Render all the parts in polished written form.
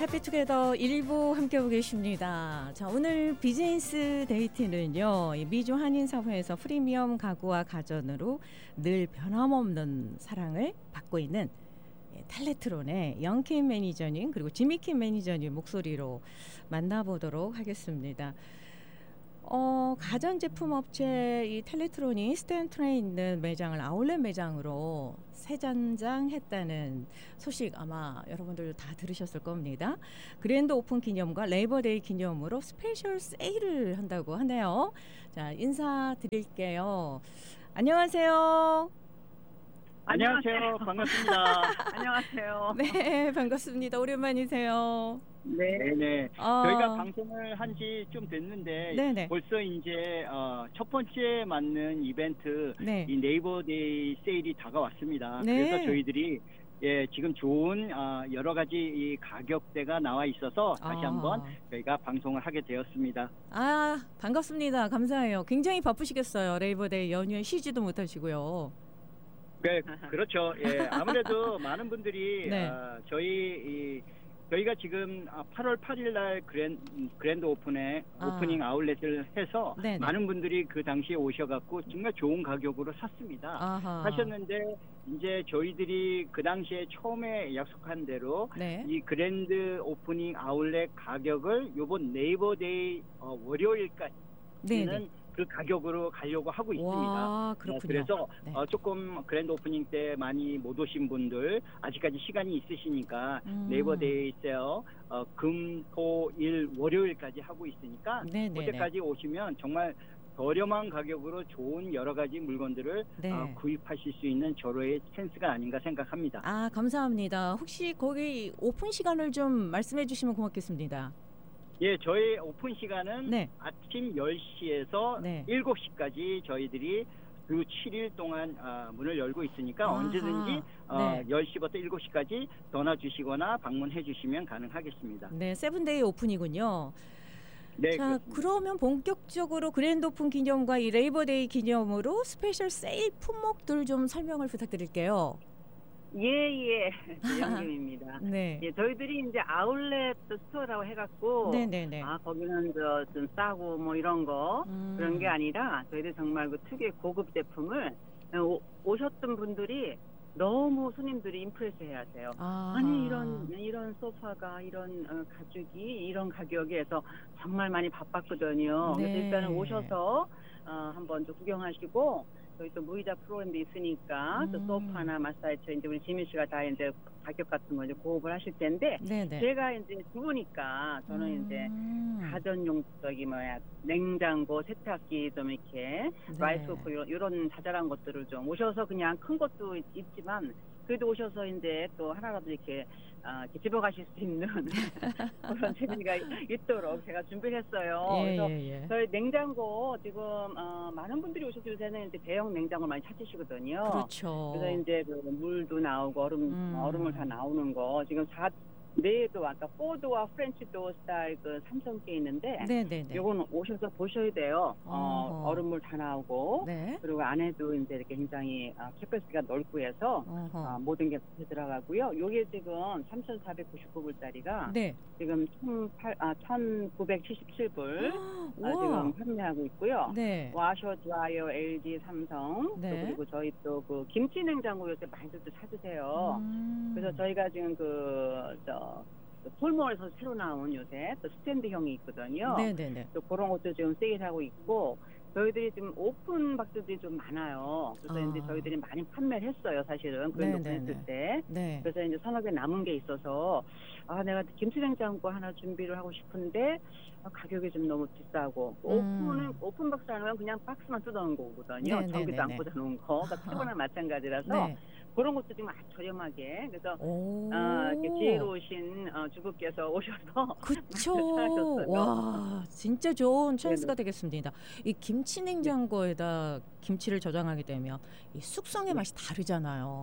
해피투게더 1부 함께하고 계십니다. 자, 오늘 비즈니스 데이트는요, 미주 한인사회에서 프리미엄 가구와 가전으로 늘 변함없는 사랑을 받고 있는 텔레트론의 영킴 매니저님 그리고 지미킴 매니저님 목소리로 만나보도록 하겠습니다. 가전제품 업체 이 텔레트론이 스탠트론에 있는 매장을 아울렛 매장으로 새전장했다는 소식 아마 여러분들 다 들으셨을 겁니다. 그랜드 오픈 기념과 레이버데이 기념으로 스페셜 세일을 한다고 하네요. 자, 인사드릴게요. 안녕하세요. 안녕하세요. 반갑습니다. 안녕하세요. 네, 반갑습니다. 오랜만이세요. 네. 저희가 방송을 한 지 좀 됐는데 네네. 벌써 이제 첫 번째 맞는 이벤트 네. 이 네이버데이 세일이 다가왔습니다. 네. 그래서 저희들이 지금 좋은 여러 가지 이 가격대가 나와 있어서 다시 한번 저희가 방송을 하게 되었습니다. 반갑습니다. 감사해요. 굉장히 바쁘시겠어요. 레이버데이 연휴에 쉬지도 못하시고요. 네, 그렇죠. 아무래도 많은 분들이 네. 저희가 지금 8월 8일 날 그랜드 오프닝 아울렛을 해서 네네. 많은 분들이 그 당시에 오셔갖고 정말 좋은 가격으로 샀습니다. 하셨는데 이제 저희들이 그 당시에 처음에 약속한 대로 네. 이 그랜드 오프닝 아울렛 가격을 요번 네이버데이 월요일까지는 그 가격으로 가려고 하고 있습니다. 와, 그렇군요. 그래서 네. 조금 그랜드 오프닝 때 많이 못 오신 분들 아직까지 시간이 있으시니까 네이버데이 세일 금, 토, 일, 월요일까지 하고 있으니까 그때까지 오시면 정말 저렴한 가격으로 좋은 여러 가지 물건들을 구입하실 수 있는 절호의 찬스가 아닌가 생각합니다. 감사합니다. 혹시 거기 오픈 시간을 좀 말씀해 주시면 고맙겠습니다. 저희 오픈 시간은 아침 10시에서 7시까지 저희들이 그 7일 동안 문을 열고 있으니까 언제든지 10시부터 7시까지 전화 주시거나 방문해 주시면 가능하겠습니다. 네, 세븐데이 오픈이군요. 네, 자, 그렇습니다. 그러면 본격적으로 그랜드 오픈 기념과 이 레이버데이 기념으로 스페셜 세일 품목들 좀 설명을 부탁드릴게요. 영김입니다. 네. 저희들이 이제 아울렛 스토어라고 해갖고, 네네네. 거기는 좀 싸고 뭐 이런 거, 그런 게 아니라, 저희들 정말 그 특유의 고급 제품을 오셨던 분들이 너무 손님들이 임프레스 해야 하세요. 아니, 이런 소파가, 이런 가죽이, 이런 가격에 해서 정말 많이 바빴거든요. 네. 그래서 일단은 오셔서, 한번 좀 구경하시고, 저희 또 무이자 프로그램도 있으니까 또 소파나 마사지 이제 우리 지민 씨가 다 이제 가격 같은 거 이제 고급을 하실 텐데 제가 이제 주부니까 저는 이제 가전용 냉장고, 세탁기 좀 이렇게 라이스 쿠커 이런 자잘한 것들을 좀 오셔서 그냥 큰 것도 있지만 그래도 오셔서 이제 또 하나라도 이렇게 집어가실 수 있는 그런 재미가 있도록 제가 준비를 했어요. 그래서 저희 냉장고 지금 많은 분들이 오셔서 요새는 이제 대형 냉장고를 많이 찾으시거든요. 그렇죠. 그래서 이제 그 물도 나오고 얼음물 다 나오는 거 지금 내에도 아까 4도어 프렌치 도어 스타일 그 삼성께 있는데 요거는 오셔서 보셔야 돼요. 얼음물 다 나오고 그리고 안에도 이제 이렇게 굉장히 캐퍼시티가 넓고 해서 모든 게 들어가고요. 요게 지금 3,499불짜리가 지금 1,977불 지금 판매하고 있고요. 와셔, 드라이어, LG, 삼성 또 그리고 저희 또 그 김치 냉장고 요새 많이들 또 찾으세요. 그래서 저희가 지금 폴모에서 새로 나온 요새 또 스탠드형이 있거든요. 또 그런 것도 지금 세일하고 있고 저희들이 지금 오픈 박스들이 좀 많아요. 그래서 이제 저희들이 많이 판매를 했어요, 사실은. 그랜드 오픈했을 때. 그래서 이제 서너 개 남은 게 있어서 내가 김치냉장고 하나 준비를 하고 싶은데 가격이 좀 너무 비싸고 오픈 박스 하는 그냥 박스만 뜯어놓은 거거든요. 전기도 안 꽂아놓은 거. 그러니까 피부나 마찬가지라서 그런 것도 지금 아주 저렴하게 그래서 이렇게 지혜로우신 주부께서 오셔서 그쵸. 와, 진짜 좋은 찬스가 되겠습니다. 이 김치 냉장고에다 김치를 저장하게 되면 이 숙성의 맛이 다르잖아요.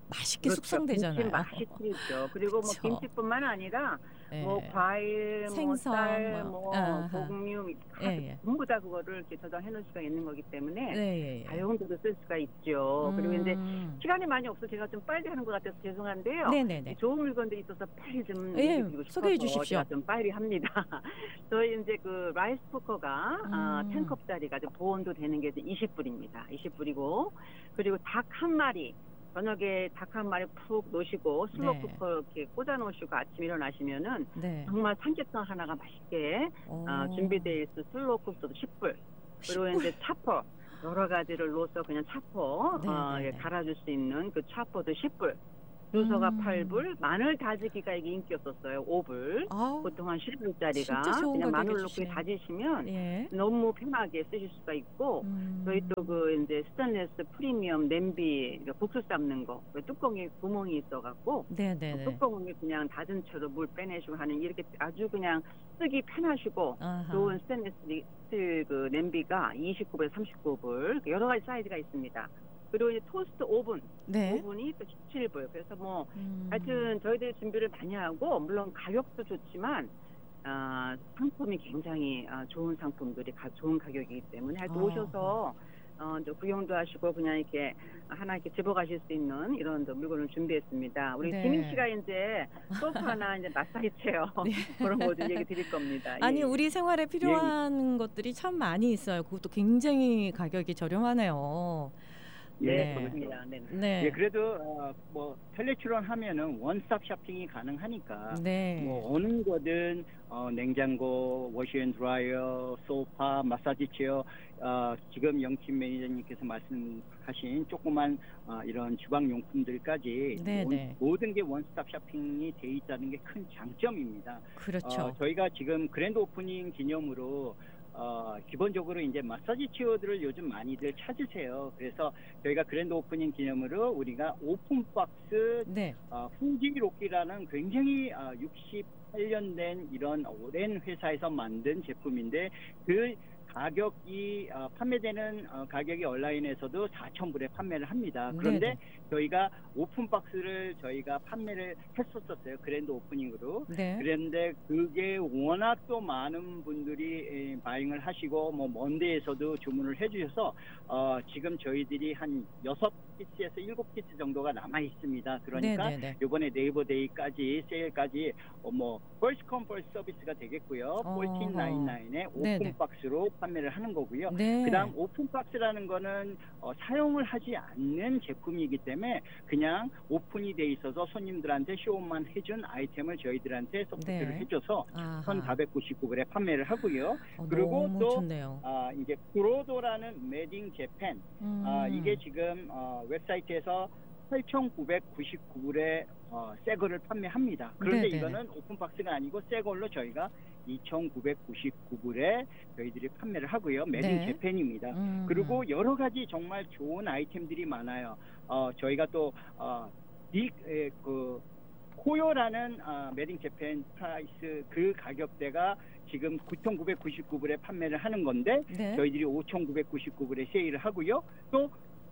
맛있게 그렇죠. 숙성되잖아요. 김치 맛있죠. 그리고 뭐 그쵸. 김치뿐만 아니라 예. 뭐 과일, 생선, 뭐 쌀, 뭐 아하. 곡류 예. 전부 다 그거를 이렇게 저장해 놓을 수가 있는 거기 때문에 네, 예. 다용도로 쓸 수가 있죠. 그리고 이제 시간이 많이 없어 제가 좀 빨리 하는 것 같아서 죄송한데요. 네네네. 좋은 물건들이 있어서 빨리 좀 예, 얘기드리고 싶어서 소개해 주십시오. 제가 좀 빨리 합니다. 저희 이제 그 라이스 쿠커가 10컵짜리가 좀 보온도 되는 게 이제 20불입니다. 20불이고 그리고 닭 한 마리 저녁에 닭 한 마리 푹 놓으시고 슬로우 네. 쿠커 이렇게 꽂아 놓으시고 아침 일어나시면은 네. 정말 삼계탕 하나가 맛있게 준비되어 있어 슬로우 쿠커도 10불. 그리고 이제 차퍼 여러 가지를 넣어서 그냥 차퍼 예, 갈아줄 수 있는 그 차퍼도 10불. 주소가 8불, 마늘 다지기가 이게 인기였었어요. 5불. 아우, 보통 한 10불짜리가 진짜 좋은 그냥 마늘 가격에 넣고 주시네요. 다지시면 예. 너무 편하게 쓰실 수가 있고 저희 또 그 이제 스테인리스 프리미엄 냄비 국수 삶는 거 뚜껑에 구멍이 있어갖고 네네네. 뚜껑에 그냥 닫은 채로 물 빼내시고 하는 이렇게 아주 그냥 쓰기 편하시고 아하. 좋은 스테인리스 그 냄비가 29불에 39불 여러 가지 사이즈가 있습니다. 그리고 이제 토스트 오븐, 네. 오븐이 또 17불. 그래서 뭐 하여튼 저희들이 준비를 많이 하고 물론 가격도 좋지만 상품이 굉장히 좋은 상품들이 좋은 가격이기 때문에 하여튼 오셔서 이제 구경도 하시고 그냥 이렇게 하나 이렇게 집어가실 수 있는 이런 물건을 준비했습니다. 우리 네. 김인 씨가 이제 소파나 이제 마사지 체어 그런 거 좀 얘기 드릴 겁니다. 아니 예. 우리 생활에 필요한 것들이 참 많이 있어요. 그것도 굉장히 가격이 저렴하네요. 네, 네. 그렇습니다. 네. 네. 예, 그래도 뭐 텔레출원 하면은 원스톱 쇼핑이 가능하니까 네. 뭐 어느 거든 냉장고, 워시앤드라이어, 소파, 마사지 체어 지금 영팀 매니저님께서 말씀하신 조그만 이런 주방 용품들까지 네네. 모든 게 원스톱 쇼핑이 돼 있다는 게 큰 장점입니다. 그렇죠. 저희가 지금 그랜드 오프닝 기념으로 기본적으로 이제 마사지 체어들을 요즘 많이들 찾으세요. 그래서 저희가 그랜드 오프닝 기념으로 우리가 오픈박스 네. 후지로키라는 굉장히 68년 된 이런 오랜 회사에서 만든 제품인데 그 가격이 판매되는 가격이 온라인에서도 4,000불에 판매를 합니다. 그런데 네네. 저희가 오픈박스를 저희가 판매를 했었어요. 그랜드 오프닝으로. 네. 그런데 그게 워낙 또 많은 분들이 바잉을 하시고 뭐 먼데에서도 주문을 해주셔서 지금 저희들이 한 6피스에서 7피스 정도가 남아 있습니다. 그러니까 네네네. 이번에 네이버데이까지 세일까지 뭐 퍼스트 컴 퍼스트 서비스가 되겠고요. 1499에 오픈박스로 판매를 하는 거고요. 네. 그다음 오픈박스라는 거는 사용을 하지 않는 제품이기 때문에 그냥 오픈이 돼 있어서 손님들한테 쇼만 해준 아이템을 저희들한테 서포트를 네. 해줘서 아하. 1,499불에 판매를 하고요. 그리고 너무 또 좋네요. 이제 구로도라는 메딩 재팬 이게 지금 웹사이트에서 8,999불에 새 거를 판매합니다. 그런데 네네네. 이거는 오픈박스가 아니고 새 걸로 저희가 2,999불에 저희들이 판매를 하고요. 메딩 네. 재팬입니다. 그리고 여러 가지 정말 좋은 아이템들이 많아요. 저희가 또 코요라는 메딩 재팬 프라이스 그 가격대가 지금 9,999불에 판매를 하는 건데 네. 저희들이 5,999불에 세일을 하고요. 또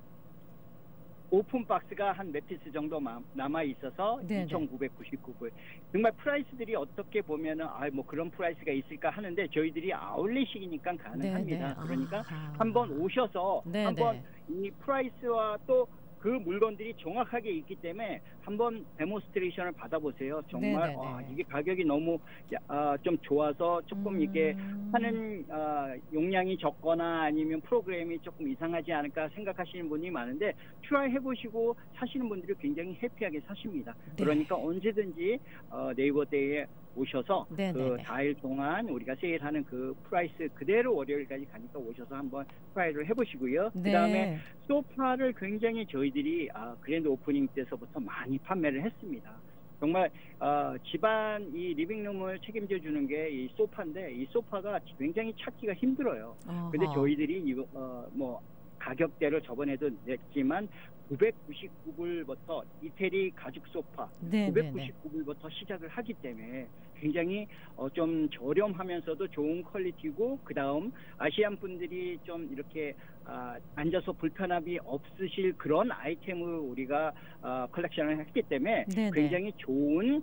오픈박스가 한 몇 피스 정도 남아 있어서 2,999불. 정말 프라이스들이 어떻게 보면은 뭐 그런 프라이스가 있을까 하는데 저희들이 아울렛이니까 가능합니다. 네네. 그러니까 아하. 한번 오셔서 네네. 한번 이 프라이스와 또 그 물건들이 정확하게 있기 때문에 한번 데모스트레이션을 받아보세요. 정말 네네네. 이게 가격이 너무 좀 좋아서 조금 이게 하는 용량이 적거나 아니면 프로그램이 조금 이상하지 않을까 생각하시는 분이 많은데 트라이 해보시고 사시는 분들이 굉장히 해피하게 사십니다. 네. 그러니까 언제든지 네이버데이에 오셔서 네네네. 그 4일 동안 우리가 세일하는 그 프라이스 그대로 월요일까지 가니까 오셔서 한번 트라이를 해보시고요. 네. 그다음에 소파를 굉장히 저희들이 그랜드 오프닝 때서부터 많이 판매를 했습니다. 정말 집안 이 리빙룸을 책임져 주는 게 이 소파인데 이 소파가 굉장히 찾기가 힘들어요. 근데 저희들이 이거 뭐 가격대를 저번에도 냈지만 999불부터 이태리 가죽 소파 999불부터 시작을 하기 때문에 굉장히 좀 저렴하면서도 좋은 퀄리티고, 그다음 아시안 분들이 좀 이렇게 앉아서 불편함이 없으실 그런 아이템을 우리가 컬렉션을 했기 때문에 굉장히 좋은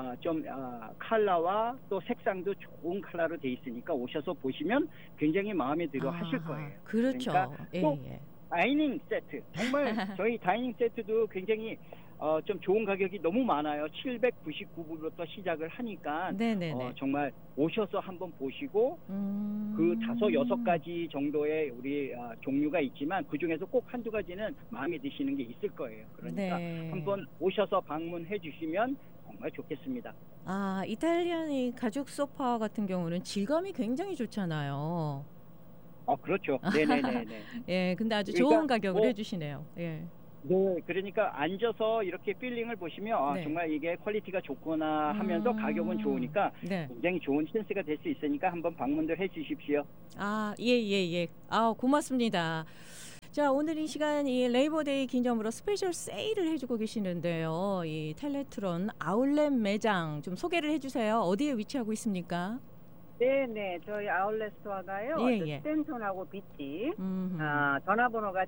컬러와 또 색상도 좋은 컬러로 돼 있으니까 오셔서 보시면 굉장히 마음에 들어 하실 거예요. 그렇죠. 그러니까 또 다이닝 세트, 정말 저희 다이닝 세트도 굉장히 좀 좋은 가격이 너무 많아요. 799불부터 시작을 하니까 정말 오셔서 한번 보시고 그 5-6가지 정도의 우리 종류가 있지만 그중에서 꼭 한두 가지는 마음에 드시는 게 있을 거예요. 그러니까 한번 오셔서 방문해 주시면 정말 좋겠습니다. 이탈리안 이 가죽 소파 같은 경우는 질감이 굉장히 좋잖아요. 그렇죠. 네네네. 예, 근데 아주 좋은 가격을 해주시네요. 예. 네, 그러니까 앉아서 이렇게 필링을 보시면 정말 이게 퀄리티가 좋구나 하면서 가격은 좋으니까 굉장히 좋은 찬스가 될 수 있으니까 한번 방문들 해주십시오. 예. 고맙습니다. 자, 오늘 이 시간 이 레이버데이 기념으로 스페셜 세일을 해주고 계시는데요. 이 텔레트론 아울렛 매장 좀 소개를 해주세요. 어디에 위치하고 있습니까? 네, 저희 아울렛 스토어가요. 스탠톤하고 비치. 전화번호가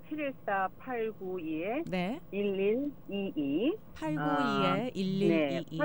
714-892-1122. 892-1122.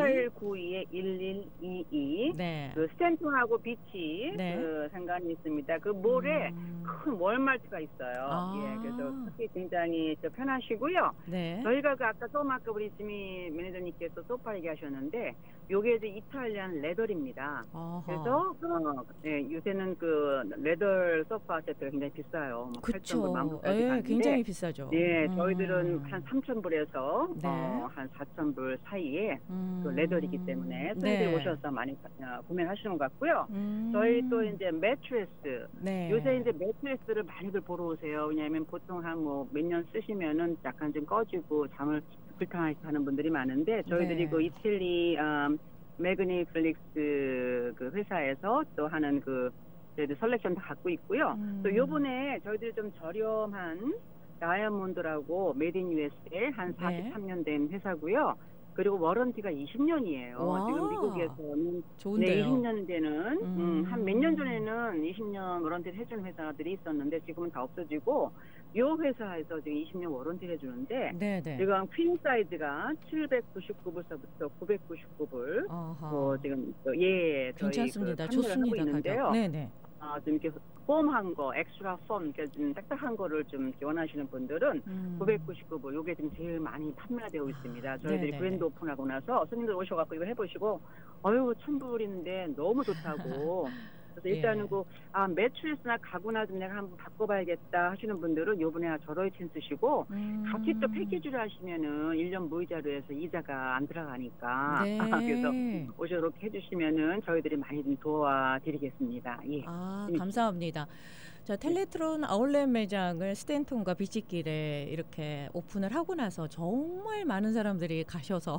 892-1122. 그 스탠톤하고 비치 그 상관이 있습니다. 그 몰에 큰 월마트가 있어요. 그래서 특히 굉장히 편하시고요. 저희가 아까 우리 지미 매니저님께서 소파 얘기하셨는데 요게 이제 이탈리안 레더입니다. 그래서 요새는 그 레더 소파 세트가 굉장히 비싸요. 8,000불, 10,000불까지 굉장히 비싸죠. 저희들은 한 3,000불에서 한 4,000불 사이에 그 레더이기 때문에 손님들 오셔서 많이 구매하시는 것 같고요. 저희 또 이제 매트리스, 요새 이제 매트리스를 많이들 보러 오세요. 왜냐하면 보통 한 몇 년 쓰시면은 약간 좀 꺼지고 잠을 불편하시는 분들이 많은데 저희들이 그 이탈리 매그니 플릭스 그 회사에서 또 하는 그 저희들 셀렉션도 갖고 있고요. 또 요번에 저희들이 좀 저렴한 다이아몬드라고 메이드 인 USA 한 43년 된 회사고요. 그리고 워런티가 20년이에요. 지금 미국에서는 좋은데요. 20년 되는 한 몇 년 전에는 20년 워런티를 해주는 회사들이 있었는데 지금은 다 없어지고 요 회사에서 지금 20년 워런티를 해주는데 지금 퀸 사이즈가 799불서부터 999불 지금 괜찮습니다. 좋습니다. 있는데요. 좀 이렇게 폼한 거, 엑스트라 폼, 그러니까 좀 딱딱한 거를 좀 원하시는 분들은 999불, 요게 지금 제일 많이 판매가 되고 있습니다. 저희들이 브랜드 오픈하고 나서 손님들 오셔갖고 이거 해보시고, 1,000불인데 너무 좋다고. 그래서 일단은 매트리스나 가구나 좀 내가 한번 바꿔봐야겠다 하시는 분들은 요번에 저러이 챈 쓰시고 같이 또 패키지를 하시면은 1년 무이자로 해서 이자가 안 들어가니까 그래서 오셔서 해주시면은 저희들이 많이 좀 도와드리겠습니다. 감사합니다. 자, 텔레트론 아울렛 매장을 스탠톤과 비치길에 이렇게 오픈을 하고 나서 정말 많은 사람들이 가셔서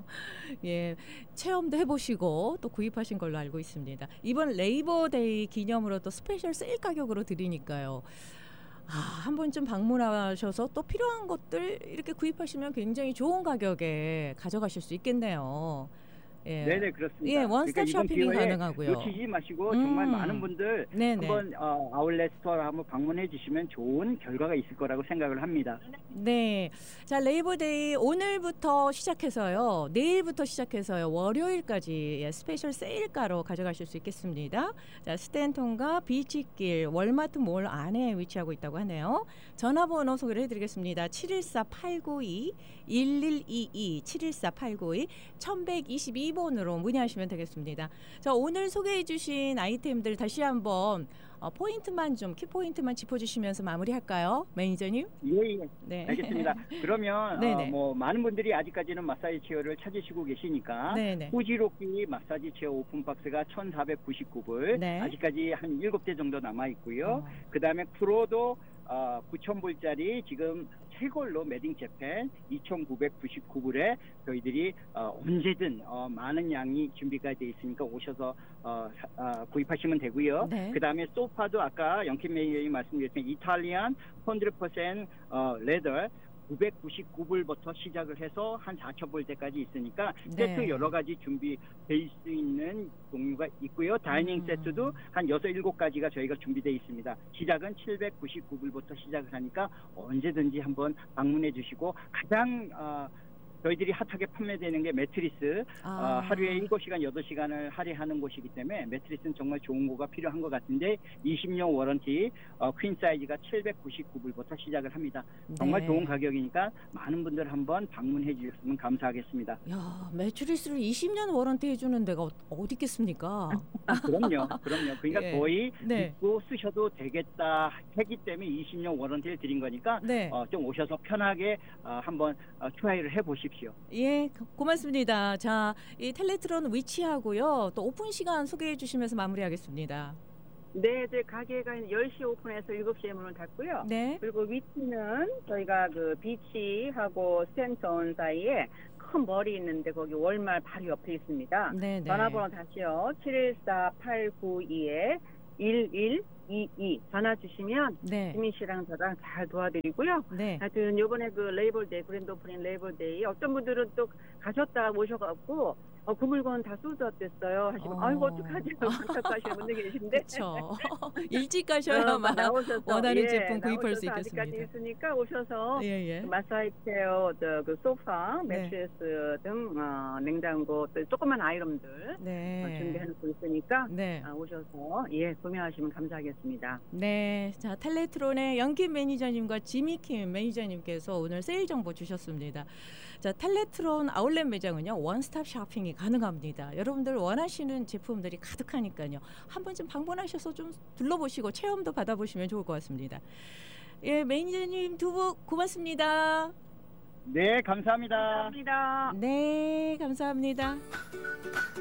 체험도 해보시고 또 구입하신 걸로 알고 있습니다. 이번 레이버데이 기념으로 또 스페셜 세일 가격으로 드리니까요. 한 번쯤 방문하셔서 또 필요한 것들 이렇게 구입하시면 굉장히 좋은 가격에 가져가실 수 있겠네요. 네네, 그렇습니다. 원스톱 쇼핑이 가능하고요. 놓치지 마시고 정말 많은 분들 한번 아울렛 스토어 한번 방문해 주시면 좋은 결과가 있을 거라고 생각을 합니다. 자, 레이버데이 오늘부터 시작해서요. 내일부터 시작해서요. 월요일까지 스페셜 세일가로 가져가실 수 있겠습니다. 자, 스탠톤과 비치길 월마트 몰 안에 위치하고 있다고 하네요. 전화번호 소개를 해드리겠습니다. 714-892-1122 714-892-1122번으로 문의하시면 되겠습니다. 자, 오늘 소개해 주신 아이템들 다시 한번 포인트만 좀 키포인트만 짚어주시면서 마무리할까요? 매니저님? 네. 알겠습니다. 그러면 많은 분들이 아직까지는 마사지 체어를 찾으시고 계시니까 후지로키 마사지 체어 오픈 박스가 1,499불 아직까지 한 7대 정도 남아있고요. 그 다음에 프로도 9,000불짜리 지금 최골로 메딩 재팬 2,999불에 저희들이 언제든 많은 양이 준비가 되어 있으니까 오셔서 구입하시면 되고요. 그 다음에 소파도 아까 영킴 매니저님 말씀드렸지만 이탈리안 100% 레더 999불부터 시작을 해서 한 4,000불대까지 있으니까 네. 세트 여러 가지 준비될 수 있는 종류가 있고요. 다이닝 세트도 한 6, 7가지가 저희가 준비되어 있습니다. 시작은 799불부터 시작을 하니까 언제든지 한번 방문해 주시고 가장 저희들이 핫하게 판매되는 게 매트리스. 하루에 7시간, 8시간을 할애하는 곳이기 때문에 매트리스는 정말 좋은 거가 필요한 것 같은데 20년 워런티 퀸 사이즈가 799불부터 시작을 합니다. 정말 네. 좋은 가격이니까 많은 분들 한번 방문해 주셨으면 감사하겠습니다. 야, 매트리스를 20년 워런티 해주는 데가 어디 있겠습니까? 그럼요. 그러니까 예. 거의 네. 믿고 쓰셔도 되겠다 했기 때문에 20년 워런티를 드린 거니까 네. 좀 오셔서 편하게 한번 트라이를 해보십시오. 예, 고맙습니다. 자, 이 텔레트론 위치하고요. 또 오픈 시간 소개해 주시면서 마무리하겠습니다. 네, 저희 가게가 10시 오픈해서 7시에 문을 닫고요. 네. 그리고 위치는 저희가 그 비치하고 센터원 사이에 큰 머리 있는데 거기 월말 바로 옆에 있습니다. 네, 네. 전화번호 다시요. 714-892-1122 전화 주시면 네. 지민 씨랑 저랑 잘 도와드리고요. 네. 하여튼 요번에 그 레이블데이, 그랜드 오프닝 레이블데이 어떤 분들은 또 가셨다 오셔갖고 그 물건 다 소드아웃됐어요 하시면 아이고 어떡하지 안타까우시는 분들 계신데 그렇죠. 일찍 가셔야만 원하는 제품 구입할 수 있겠습니다. 아직까지 있으니까 오셔서 예. 마사지 체어, 그 소파, 매트리스 등 냉장고 또 조그만 아이템들 준비해놓고 있으니까 오셔서 구매하시면 감사하겠습니다. 네, 자 텔레트론의 영킴 매니저님과 지미킴 매니저님께서 오늘 세일 정보 주셨습니다. 자, 텔레트론 아울렛 매장은요 원스톱 쇼핑이 가능합니다. 여러분들 원하시는 제품들이 가득하니까요. 한 번쯤 방문하셔서 좀 둘러보시고 체험도 받아보시면 좋을 것 같습니다. 예, 매니저님 두 분 고맙습니다. 네, 감사합니다. 감사합니다. 네, 감사합니다.